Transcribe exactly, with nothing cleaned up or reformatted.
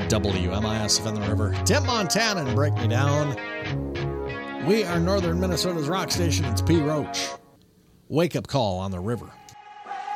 W M I S F in the River. Tim Montana and Break Me Down. We are northern Minnesota's rock station. It's P. Roach. Wake Up Call on the River.